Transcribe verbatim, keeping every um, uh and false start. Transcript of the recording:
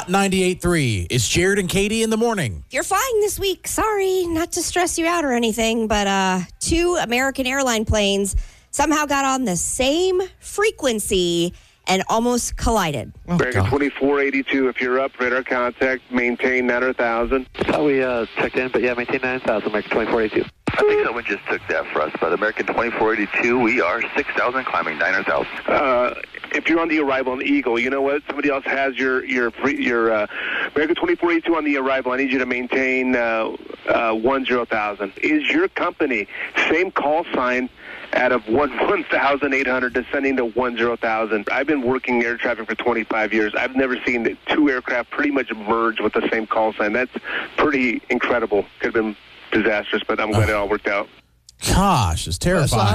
Hot ninety-eight point three. It's Jared and Katie in the morning. You're flying this week. Sorry, not to stress you out or anything, but uh, two American airline planes somehow got on the same frequency and almost collided. Oh, American twenty-four eighty-two, if you're up, radar contact, maintain nine hundred thousand. That's how we uh, checked in, but yeah, maintain nine thousand, American twenty-four eighty-two. I think someone just took that for us, but American twenty-four eighty-two, we are six thousand, climbing nine hundred thousand. Uh, if you're on the arrival on Eagle, you know what? Somebody else has your your free, your uh, American twenty-four eighty-two on the arrival. I need you to maintain uh, uh, one zero thousand. Is your company same call sign out of one thousand eight hundred descending to one zero thousand? I've been working air traffic for twenty-five years. I've never seen the two aircraft pretty much merge with the same call sign. That's pretty incredible. Could have been disastrous, but I'm glad it all worked out. Gosh, it's terrifying.